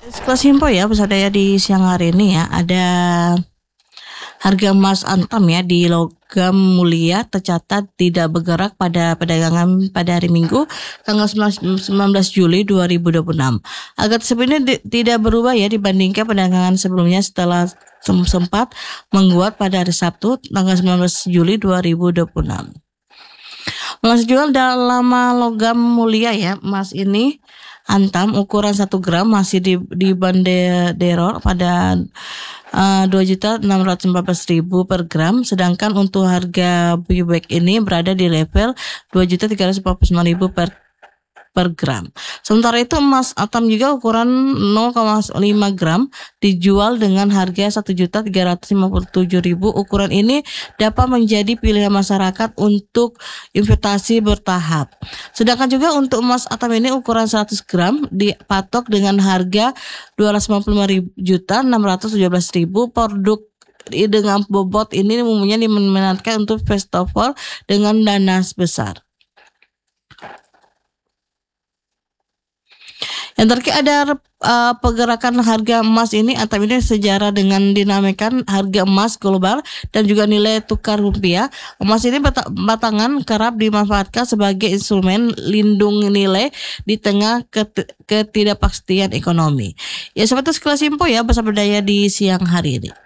Sekelas info ya, peserta ya di siang hari ini ya, ada harga emas antam ya di logam mulia tercatat tidak bergerak pada perdagangan pada hari Minggu tanggal 19 Juli 2026. Harga tersebut ini tidak berubah ya dibandingkan perdagangan sebelumnya setelah sempat menguat pada hari Sabtu tanggal 19 Juli 2026. Langsung jual dalam logam mulia ya, emas ini antam ukuran 1 gram masih di banderol pada 2.614.000 per gram, sedangkan untuk harga buyback ini berada di level 2.349.000 per gram. Sementara itu emas antam juga ukuran 0,5 gram dijual dengan harga 1.357.000. Ukuran ini dapat menjadi pilihan masyarakat untuk investasi bertahap. Sedangkan juga untuk emas antam ini ukuran 100 gram dipatok dengan harga 255.617.000. Produk dengan bobot ini umumnya diminatkan untuk festival dengan dana besar. Yang terakhir ada pergerakan harga emas ini antam ini sejarah dengan dinamikan harga emas global dan juga nilai tukar rupiah. Emas ini batangan kerap dimanfaatkan sebagai instrumen lindung nilai di tengah ketidakpastian ekonomi. Ya seperti sekelas info ya bersama Daya di siang hari ini.